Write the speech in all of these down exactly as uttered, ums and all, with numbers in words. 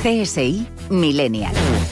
C S I Millennial.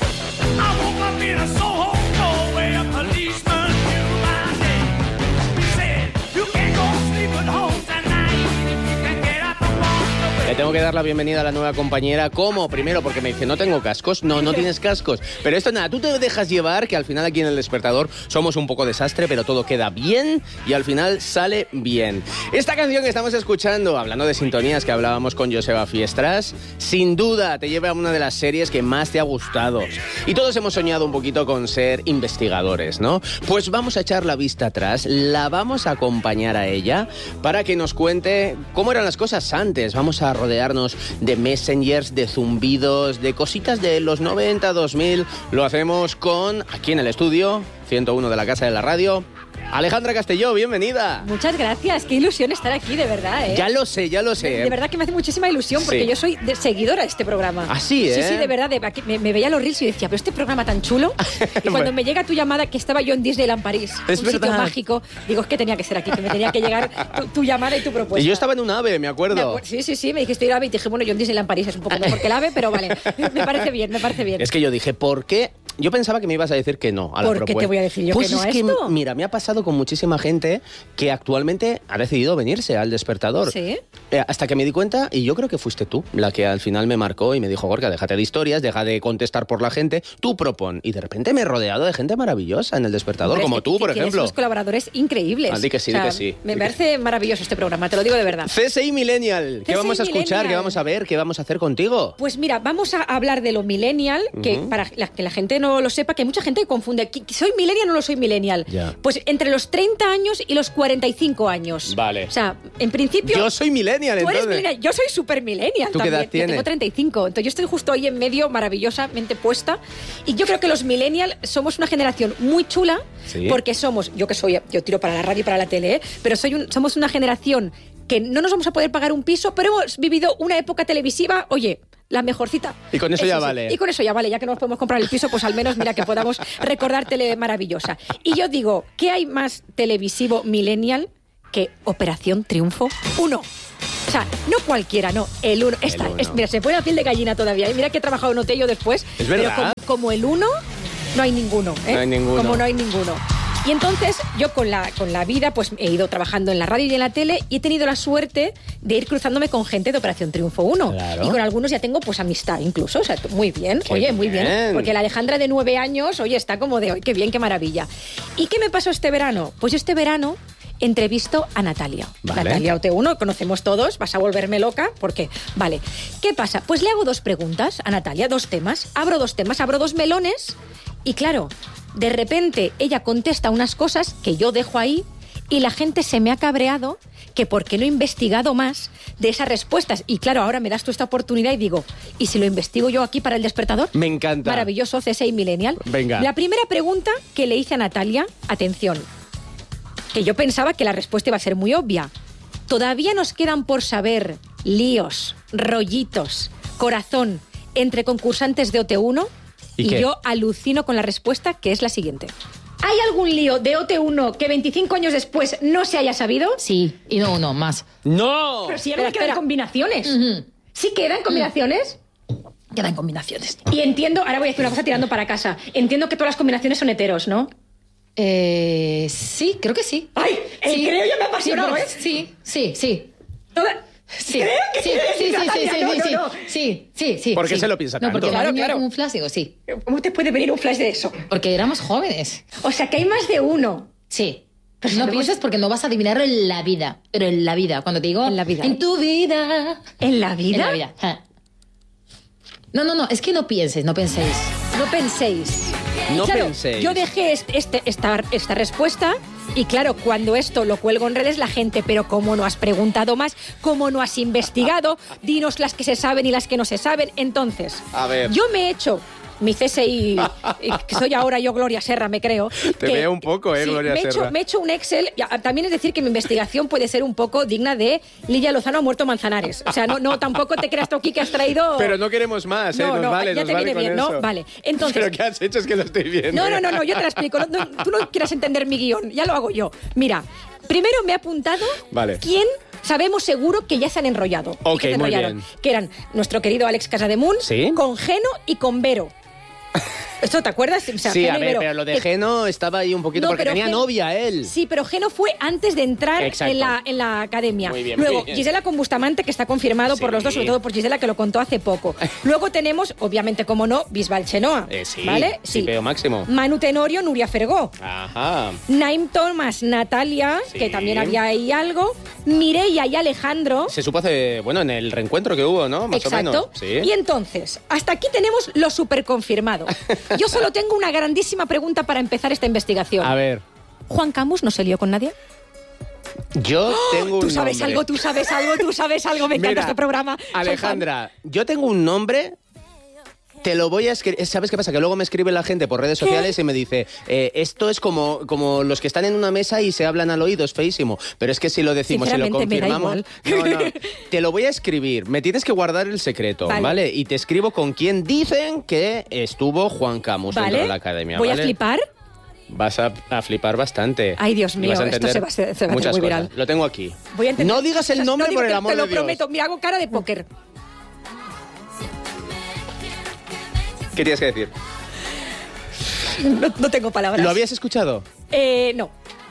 Le tengo que dar la bienvenida a la nueva compañera. ¿Cómo? Primero, porque me dice, no tengo cascos. No, no tienes cascos. Pero esto nada, tú te dejas llevar, que al final aquí en El Despertador somos un poco desastre, pero todo queda bien y al final sale bien. Esta canción que estamos escuchando, hablando de sintonías que hablábamos con Joseba Fiestras, sin duda te lleva a una de las series que más te ha gustado. Y todos hemos soñado un poquito con ser investigadores, ¿no? Pues vamos a echar la vista atrás, la vamos a acompañar a ella para que nos cuente cómo eran las cosas antes. Vamos a rodearnos de messengers, de zumbidos, de cositas de los noventa, dos mil. Lo hacemos con, aquí en el estudio, ciento uno de la Casa de la Radio, Alejandra Castelló, bienvenida. Muchas gracias, qué ilusión estar aquí, de verdad, ¿eh? Ya lo sé, ya lo sé. De, de verdad que me hace muchísima ilusión porque sí. Yo soy de, seguidora de este programa. ¿Ah, sí, eh? Sí, sí, de verdad, de, me, me veía los reels y decía, pero este programa tan chulo. Y cuando me llega tu llamada, que estaba yo en Disneyland París, es un verdad. Sitio mágico, digo, es que tenía que ser aquí, que me tenía que llegar tu, tu llamada y tu propuesta. Y yo estaba en un AVE, me acuerdo. Me acu- sí, sí, sí, me dijiste ir a AVE y te dije, bueno, yo en Disneyland París es un poco mejor que el AVE, pero vale, me parece bien, me parece bien. Es que yo dije, ¿por qué? Yo pensaba que me ibas a decir que no a la ¿Por propuesta. qué te voy a decir yo pues que no es a que, esto? Mira, me ha pasado con muchísima gente que actualmente ha decidido venirse al Despertador. ¿Sí? Eh, hasta que me di cuenta, y yo creo que fuiste tú la que al final me marcó y me dijo, Gorka, déjate de historias, deja de contestar por la gente, tú propon. Y de repente me he rodeado de gente maravillosa en el Despertador, Hombre, como es que, tú, que por tienes ejemplo. unos colaboradores increíbles. Ah, di que sí, o sea, di que sí. Me Di parece que... maravilloso este programa, te lo digo de verdad. C S I Millennial, ¿qué C S I vamos a escuchar? Millennial. ¿Qué vamos a ver? ¿Qué vamos a hacer contigo? Pues mira, vamos a hablar de lo millennial, que uh-huh. para la, que la gente no lo sepa, que hay mucha gente que confunde, ¿soy millennial o no soy millennial? Ya. Pues entre los treinta años y los cuarenta y cinco años. Vale. O sea, en principio... Yo soy millennial, tú entonces. Eres millennial. Yo soy super millennial ¿Tú también. qué edad tienes? Yo tengo treinta y cinco. Entonces yo estoy justo ahí en medio, maravillosamente puesta. Y yo creo que los millennial somos una generación muy chula, ¿Sí? porque somos, yo que soy, yo tiro para la radio y para la tele, ¿eh? Pero soy un, somos una generación que no nos vamos a poder pagar un piso, pero hemos vivido una época televisiva, oye... La mejorcita. Y con eso, eso ya sí. vale. Y con eso ya vale, ya que no nos podemos comprar el piso, pues al menos mira que podamos recordar tele maravillosa. Y yo digo, ¿qué hay más televisivo millennial que Operación Triunfo uno? O sea, no cualquiera, no, el uno. Esta, es, mira, se me pone la piel de gallina todavía. ¿eh? Mira que he trabajado en Otello después. Es verdad. Pero como, como el uno, no hay ninguno. ¿eh? No hay ninguno. Como no hay ninguno. Y entonces yo con la, con la vida pues he ido trabajando en la radio y en la tele y he tenido la suerte de ir cruzándome con gente de Operación Triunfo uno. Claro. Y con algunos ya tengo pues amistad incluso. O sea, muy bien. Qué oye, muy bien. bien. Porque la Alejandra de nueve años, oye, está como de hoy. Qué bien, qué maravilla. ¿Y qué me pasó este verano? Pues este verano entrevisto a Natalia. Vale. Natalia O T uno, conocemos todos, vas a volverme loca, ¿por qué? Vale, ¿qué pasa? Pues le hago dos preguntas a Natalia, dos temas, abro dos temas, abro dos melones y claro, de repente ella contesta unas cosas que yo dejo ahí y la gente se me ha cabreado que por qué no he investigado más de esas respuestas. Y claro, ahora me das tú esta oportunidad y digo, ¿y si lo investigo yo aquí para El Despertador? Me encanta. Maravilloso, C S I Millennial. Venga. La primera pregunta que le hice a Natalia, atención, que yo pensaba que la respuesta iba a ser muy obvia. Todavía nos quedan por saber líos, rollitos, corazón entre concursantes de O T uno y, y yo alucino con la respuesta, que es la siguiente. ¿Hay algún lío de O T uno que veinticinco años después no se haya sabido? Sí, y no uno, más. ¡No! Pero si ya no me quedan combinaciones. Uh-huh. ¿Sí quedan combinaciones? Quedan combinaciones. Y entiendo, ahora voy a decir una cosa tirando para casa, entiendo que todas las combinaciones son heteros, ¿no? Eh, sí, creo que sí. ¡Ay! El sí. creo ya me ha apasionado, sí, ¿eh? Sí, sí, sí. Toda... Sí. Creo que sí, sí, sí, sí, sí, no, sí, no, sí, no. sí, sí, sí. ¿Por qué sí. se lo piensa No, tanto? porque Claro, claro, claro. como un flash, digo, sí. ¿Cómo te puede venir un flash de eso? Porque éramos jóvenes. O sea, que hay más de uno. Sí. Pero no sabemos... pienses porque no vas a adivinarlo en la vida. Pero en la vida, cuando te digo... En la vida. En tu vida. ¿En la vida? En la vida. Ja. No, no, no, es que no pienses, no penséis. No penséis. No claro, penséis. Yo dejé este, este, esta, esta respuesta y claro, cuando esto lo cuelgo en redes, la gente, pero ¿cómo no has preguntado más? ¿Cómo no has investigado? Dinos las que se saben y las que no se saben. Entonces, a ver. yo me he hecho mi C S I, que soy ahora yo Gloria Serra, me creo. Te que, veo un poco, ¿eh, sí, Gloria me he Serra? hecho, me he hecho un Excel. También es decir que mi investigación puede ser un poco digna de Lidia Lozano ha muerto Manzanares. O sea, no, no tampoco te creas tú aquí que has traído... Pero no queremos más, ¿eh? No, nos no, vale, ya nos te vale viene con bien, eso. ¿no? Vale, entonces... ¿Pero qué has hecho? Es que lo estoy viendo. No, no, no, no, yo te la explico. No, no, tú no quieras entender mi guión, ya lo hago yo. Mira, primero me he apuntado vale. quién sabemos seguro que ya se han enrollado. Ok, que se muy enrollaron, bien. Que eran nuestro querido Alex Casademunt, ¿Sí? con Geno y con Vero. ¿Esto te acuerdas? O sea, Sí, Geno a y ver, Vero. pero lo de Que- Geno estaba ahí un poquito No, porque pero tenía Geno- novia él. Sí, pero Geno fue antes de entrar Exacto. en la, en la academia. Muy bien, Luego, muy bien. Gisela con Bustamante, que está confirmado por Sí. los dos, sobre todo por Gisela, que lo contó hace poco. Luego tenemos, obviamente, como no, Bisbal Chenoa. Eh, sí, ¿Vale? sí, pero máximo. Manu Tenorio, Nuria Fergó. Ajá. Naim Thomas, Natalia, Sí. que también había ahí algo. Mireia y Alejandro. Se supo hace, bueno, en el reencuentro que hubo, ¿no? Más Exacto. o menos. Sí. Y entonces, hasta aquí tenemos lo super confirmado. Yo solo tengo una grandísima pregunta para empezar esta investigación. A ver, ¿Juan Camus no se lió con nadie? yo tengo un Tú sabes nombre. algo, tú sabes algo, tú sabes algo. Me encanta Mira, este programa. Soy Alejandra, yo tengo un nombre. Te lo voy a escribir. ¿Sabes qué pasa? Que luego me escribe la gente por redes sociales y me dice, eh, esto es como, como los que están en una mesa y se hablan al oído, es feísimo. Pero es que si lo decimos y lo Sinceramente, me da confirmamos... No, no, te lo voy a escribir. Me tienes que guardar el secreto, Vale. ¿vale? Y te escribo con quién dicen que estuvo Juan Camus fan. dentro ¿Vale? de la academia, Voy ¿vale? a flipar. Vas a, a flipar bastante. Ay, Dios Y mío, vas a esto entender se va a hacer- se va a hacer muchas muy cosas. viral. Lo tengo aquí. Voy a entender- No digas el No nombre digo por el que amor te lo de Dios. prometo. Mira, hago cara de póker. ¿Qué tienes que decir? No, no tengo palabras. ¿Lo habías escuchado? Eh, no.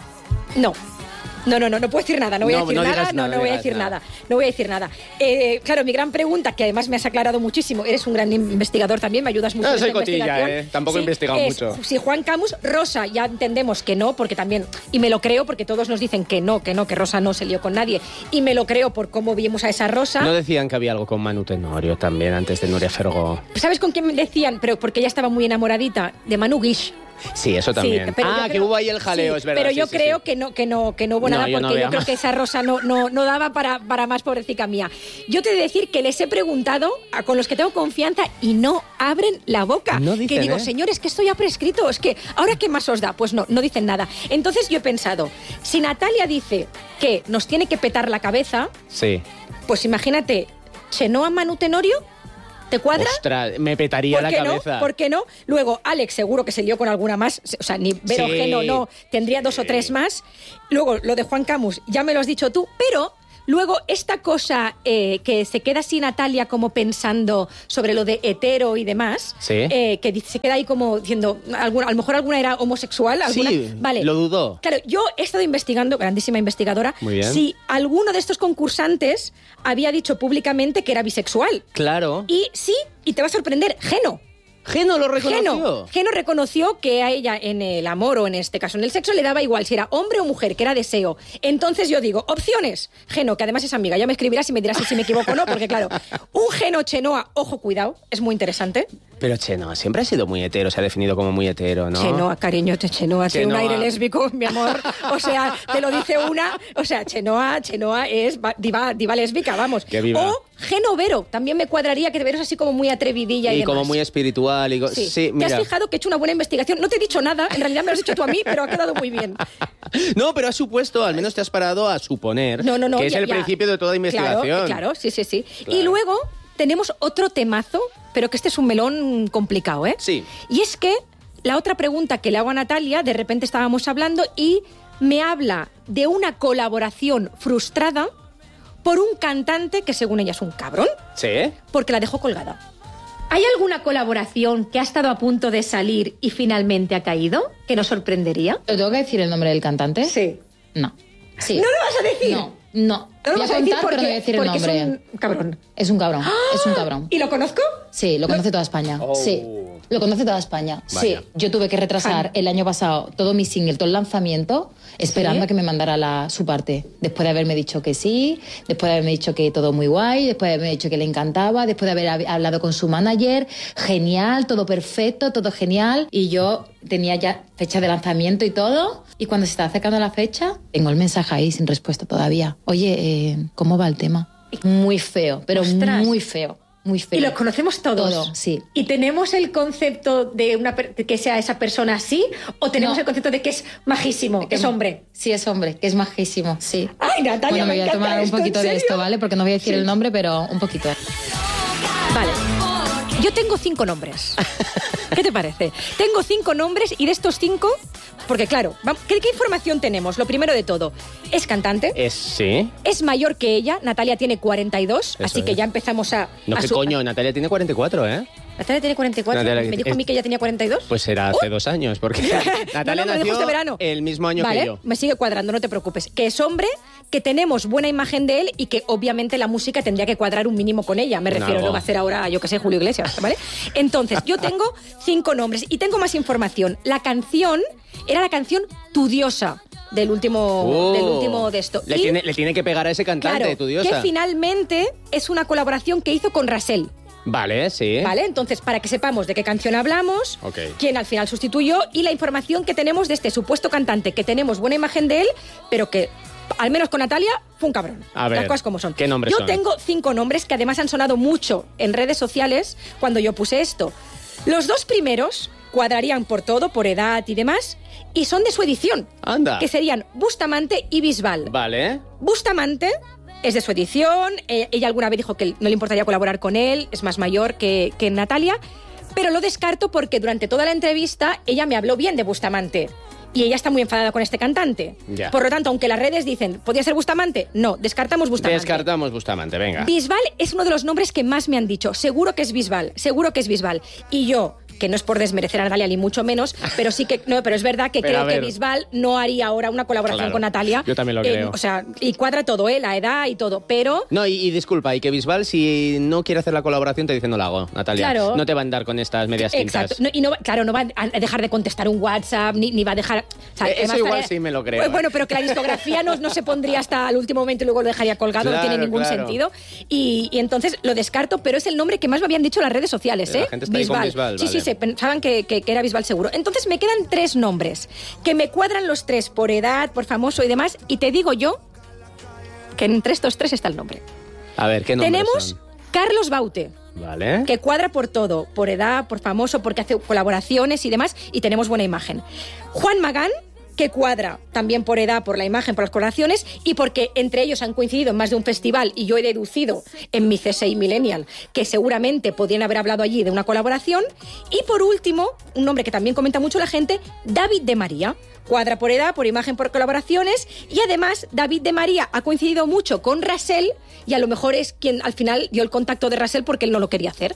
No. No, no, no, no puedo decir nada, no voy No, a decir no nada, digas no, nada, no no voy a digas decir nada. nada. no voy a decir nada. Eh, claro, mi gran pregunta, que además me has aclarado muchísimo, eres un gran investigador también, me ayudas mucho No, en soy esta cotilla, investigación. eh, tampoco he Sí, investigado es, mucho. Si Juan Camus, Rosa, ya entendemos que no, porque también, y me lo creo porque todos nos dicen que no, que no, que Rosa no se lió con nadie, y me lo creo por cómo vimos a esa Rosa. ¿No decían que había algo con Manu Tenorio también antes de Nuria Fergó? ¿Sabes con quién me decían? Pero porque ella estaba muy enamoradita, de Manu Guix. Sí, eso también. Sí, pero yo ah, que creo- hubo ahí el jaleo, sí, es verdad. Pero sí, yo sí, creo sí. que no, que no, que no hubo No, nada yo no porque veo yo creo más. que esa Rosa no, no, no daba para, para más, pobrecita mía. Yo te he de decir que les he preguntado a con los que tengo confianza y no abren la boca. No dicen, que digo, ¿eh? señores, que esto ya prescrito, es que ¿ahora qué más os da? Pues no, no dicen nada. Entonces yo he pensado, si Natalia dice que nos tiene que petar la cabeza, Sí. pues imagínate, Chenoa Manu Tenorio, ¿te cuadra? Ostras, me petaría ¿Por la qué cabeza. no? ¿Por qué no? Luego, Alex seguro que se lió con alguna más. O sea, ni Vero Sí. Geno no, tendría dos o tres más. Luego, lo de Juan Camus, ya me lo has dicho tú, pero luego esta cosa eh, que se queda así Natalia como pensando sobre lo de hetero y demás, Sí. eh, que dice- se queda ahí como diciendo, alguna, a lo mejor alguna era homosexual, alguna... Sí, vale. lo dudó. Claro, yo he estado investigando, grandísima investigadora, Muy bien. si alguno de estos concursantes había dicho públicamente que era bisexual. Claro. Y sí, y te va a sorprender, Geno. Geno lo reconoció. Geno, Geno reconoció que a ella en el amor o en este caso en el sexo le daba igual si era hombre o mujer, que era deseo. Entonces yo digo, opciones. Geno, que además es amiga, ya me escribirás y me dirás si me equivoco o no, porque claro, un Geno Chenoa, ojo, cuidado, es muy interesante. Pero Chenoa siempre ha sido muy hetero, se ha definido como muy hetero, ¿no? Chenoa, cariño, te- Chenoa, tiene un Chenoa. aire lésbico, mi amor. O sea, te lo dice una. O sea, Chenoa, Chenoa es va- diva, diva lésbica, vamos. Qué viva. O Geno Vero, también me cuadraría que Vero es así como muy atrevidilla y, Y demás. como muy espiritual. Y go- Sí. sí, ¿Te mira. has fijado que he hecho una buena investigación? No te he dicho nada, en realidad me lo has dicho tú a mí, pero ha quedado muy bien. No, pero has supuesto, al menos te has parado a suponer No, no, no. que es ya- el ya. principio de toda investigación. Claro, claro, sí, sí, sí. Claro. Y luego tenemos otro temazo, pero que este es un melón complicado, ¿eh? Sí. Y es que la otra pregunta que le hago a Natalia, de repente estábamos hablando y me habla de una colaboración frustrada por un cantante que según ella es un cabrón, ¿Sí? porque la dejó colgada. ¿Hay alguna colaboración que ha estado a punto de salir y finalmente ha caído? ¿Que nos sorprendería? ¿Te tengo que decir el nombre del cantante? Sí. No. Sí. ¿No lo vas a decir? No, no. No lo Voy a vas a decir contar, porque, pero no voy a decir el porque nombre. es un cabrón. Es un cabrón, es un cabrón. ¿Y lo conozco? Sí, lo conoce toda España. Oh. Sí, lo conoce toda España. Vaya. Sí, yo tuve que retrasar Fan. el año pasado todo mi single, todo el lanzamiento, esperando ¿Sí? a que me mandara la, su parte. Después de haberme dicho que sí, después de haberme dicho que todo muy guay, después de haberme dicho que le encantaba, después de haber hab- hablado con su manager, genial, todo perfecto, todo genial. Y yo tenía ya fecha de lanzamiento y todo. Y cuando se está acercando la fecha, tengo el mensaje ahí sin respuesta todavía. Oye, eh, ¿cómo va el tema? Muy feo, pero Ostras. muy feo. Muy feo. Y lo conocemos todos. Todo, sí. ¿Y tenemos el concepto de una per- de que sea esa persona así? ¿O tenemos No. el concepto de que es majísimo, que es hombre? Sí, es hombre, que es majísimo, sí. Ay, Natalia, Bueno, me me voy a encanta tomar un esto, poquito ¿en de serio? esto, ¿vale? Porque no voy a decir Sí. el nombre, pero un poquito. Vale. Yo tengo cinco nombres. ¿Qué te parece? Tengo cinco nombres y de estos cinco, porque claro, ¿qué, qué información tenemos? Lo primero de todo, es cantante. Es, sí. Es mayor que ella, Natalia tiene cuarenta y dos, Eso así es. que ya empezamos a... No, a qué su- coño, Natalia tiene cuarenta y cuatro, ¿eh? ¿Natalia tiene cuarenta y cuatro? Natalia- ¿Me dijo es- a mí que ella tenía cuarenta y dos? Pues será hace dos años, porque Natalia no, no, me dijo nació este verano. el mismo año vale, que yo. me sigue cuadrando, no te preocupes. Que es hombre, que tenemos buena imagen de él y que obviamente la música tendría que cuadrar un mínimo con ella. Me En refiero, algo. no va a hacer ahora, yo que sé, Julio Iglesias, ¿vale? Entonces, yo tengo cinco nombres y tengo más información. La canción era la canción Tu Diosa del último, Oh, del último de esto. Le, Y, tiene, le tiene que pegar a ese cantante, claro, tu diosa. que finalmente es una colaboración que hizo con Rasel. Vale, sí. ¿Vale? Entonces, para que sepamos de qué canción hablamos, Ok. quién al final sustituyó y la información que tenemos de este supuesto cantante, que tenemos buena imagen de él, pero que, al menos con Natalia, fue un cabrón. A ver, las cosas como son. ¿qué nombres Yo son? tengo cinco nombres que además han sonado mucho en redes sociales cuando yo puse esto. Los dos primeros cuadrarían por todo, por edad y demás, y son de su edición. Anda. Que serían Bustamante y Bisbal. Vale. Bustamante es de su edición, eh, ella alguna vez dijo que no le importaría colaborar con él, es más mayor que, que Natalia, pero lo descarto porque durante toda la entrevista ella me habló bien de Bustamante. Y ella está muy enfadada con este cantante. Ya. Por lo tanto, aunque las redes dicen, ¿podría ser Bustamante? No, descartamos Bustamante. Descartamos Bustamante, venga. Bisbal es uno de los nombres que más me han dicho. Seguro que es Bisbal, seguro que es Bisbal. Y yo, que no es por desmerecer a Natalia ni mucho menos, pero sí que no, pero es verdad que Pero, creo a ver. que Bisbal no haría ahora una colaboración Claro, con Natalia. yo también lo Eh, creo. o sea, y cuadra todo, ¿eh? La edad y todo, pero No, y, y disculpa, y que Bisbal, si no quiere hacer la colaboración, te dice no la hago, Natalia. Claro. No te va a andar con estas medias tintas. exacto. No, y no, va- claro, no va a dejar de contestar un WhatsApp, ni, ni va a dejar... o sea, Eh, eso además, igual para- sí me lo creo, Pues eh. bueno, pero que la discografía no, no se pondría hasta el último momento y luego lo dejaría colgado, no Claro, tiene ningún claro. sentido. Y, y entonces lo descarto, pero es el nombre que más me habían dicho en las redes sociales, La ¿eh? gente está ahí con Bisbal, Sí, vale. sí, se pensaban que, que- que era Bisbal seguro. Entonces me quedan tres nombres, que me cuadran los tres por edad, por famoso y demás, y te digo yo que entre estos tres está el nombre. A ver, ¿qué nombres Tenemos son? Carlos Baute, Vale. que cuadra por todo, por edad, por famoso, porque hace colaboraciones y demás, y tenemos buena imagen. Juan Magán, que cuadra también por edad, por la imagen, por las colaboraciones, y porque entre ellos han coincidido en más de un festival, y yo he deducido en mi C S I Millennial que seguramente podían haber hablado allí de una colaboración. Y por último, un nombre que también comenta mucho la gente, David de María. Cuadra por edad, por imagen, por colaboraciones, y además David de María ha coincidido mucho con Rasel, y a lo mejor es quien al final dio el contacto de Rasel porque él no lo quería hacer.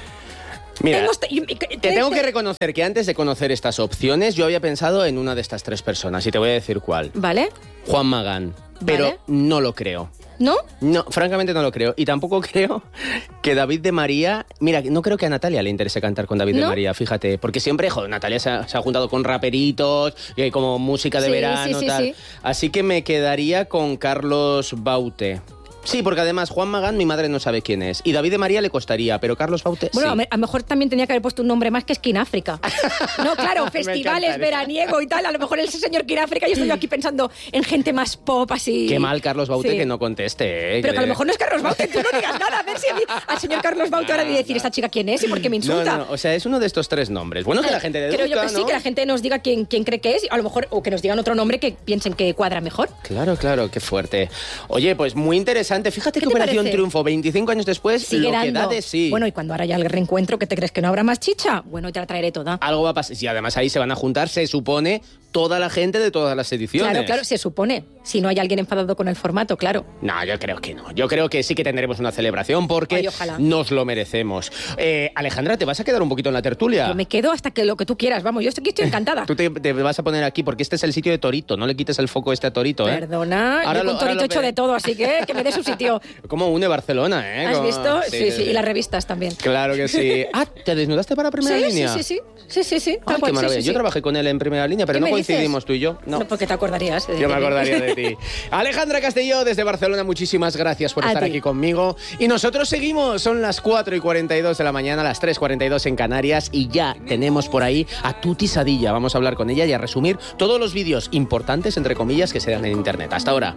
Mira, Tengo este- y- y- te tengo que reconocer que antes de conocer estas opciones, yo había pensado en una de estas tres personas, y te voy a decir cuál. ¿Vale? Juan Magán. Pero Vale. no lo creo. ¿No? No, francamente no lo creo. Y tampoco creo que David de María... Mira, no creo que a Natalia le interese cantar con David de ¿No? María, fíjate. Porque siempre, joder, Natalia se ha, se ha juntado con raperitos, eh, como música de Sí, verano, sí, sí, tal. sí. Así que me quedaría con Carlos Baute. Sí, porque además Juan Magán mi madre no sabe quién es. Y David de María le costaría, pero Carlos Baute Bueno, sí. a me- a lo mejor también tenía que haber puesto un nombre más que Skin África. No, claro, Me festivales, encantaría. veraniego y tal. A lo mejor ese señor Skin África, yo estoy aquí pensando en gente más pop así. Qué mal Carlos Baute Sí. que no conteste, ¿eh? Pero que a lo mejor no es Carlos Baute, tú no digas nada. A ver si a mí- al señor Carlos Baute ahora de decir esta chica quién es y por qué me insulta. No, no, o sea, es uno de estos tres nombres. Bueno, que la gente deduzca, Creo yo que sí, ¿no? que la gente nos diga quién, quién cree que es, a lo mejor, o que nos digan otro nombre que piensen que cuadra mejor. Claro, claro, qué fuerte. Oye, pues muy interesante. Fíjate ¿Qué que te Operación parece? Triunfo, veinticinco años después, Sigue lo que da dando. de sí. Bueno, y cuando ahora ya el reencuentro, ¿qué te crees? ¿Que no habrá más chicha? Bueno, te la traeré toda. Algo va a pasar. Y además ahí se van a juntar, se supone, toda la gente de todas las ediciones. Claro, claro, se supone. Si no hay alguien enfadado con el formato, claro. No, yo creo que no. Yo creo que sí que tendremos una celebración porque Ay, ojalá. nos lo merecemos. Eh, Alejandra, ¿te vas a quedar un poquito en la tertulia? Yo me quedo hasta que lo que tú quieras, vamos, yo estoy aquí, estoy encantada. Tú te, te vas a poner aquí porque este es el sitio de Torito. No le quites el foco este a Torito, ¿eh? Perdona, Ahora yo lo- con ahora Torito lo he hecho ve- de todo, así que que me dé su sitio. ¿Cómo une Barcelona, eh? ¿Has Como- visto? Sí, sí, y las revistas también. Claro que sí. Ah, ¿te desnudaste para Primera Sí, Línea? sí, sí, sí, sí, sí, sí, tal Ay, cual, qué sí, maravilla. sí, Yo sí. trabajé con él en Primera Línea, pero ¿Qué no me coincidimos dices? tú y yo. No. No, porque te acordarías. de- Yo me de mí. acordaría de ti. Alejandra Castelló, desde Barcelona, muchísimas gracias por A estar ti. aquí conmigo. Y nosotros seguimos, son las cuatro y cuarenta y dos de la mañana, las tres y cuarenta y dos en Canarias, y ya tenemos por ahí a Tuti Sadilla. Vamos a hablar con ella y a resumir todos los vídeos importantes, entre comillas, que se dan en Internet. Hasta ahora.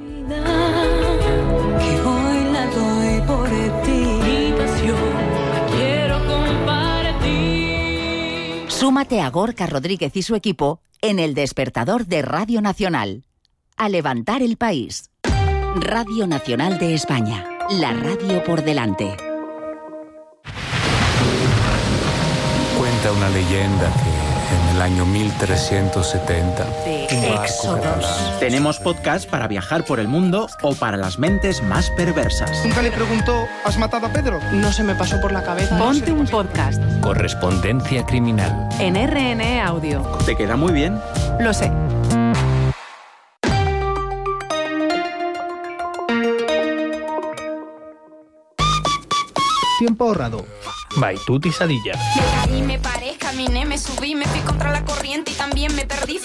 Que hoy la doy por ti. Mi pasión la quiero compartir. Súmate a Gorka Rodríguez y su equipo en El Despertador de Radio Nacional. A levantar el país. Radio Nacional de España. La radio por delante. Cuenta una leyenda que en el año mil trescientos setenta... Éxodos. Tenemos podcast para viajar por el mundo o para las mentes más perversas. Nunca le preguntó, ¿has matado a Pedro? No se me pasó por la cabeza. Ponte un podcast. Correspondencia criminal. En R N E Audio. ¿Te queda muy bien? Lo sé. Tiempo ahorrado. Baituti Sadilla. Me caí, me paré, caminé, me subí, me fui contra la corriente y también me perdí.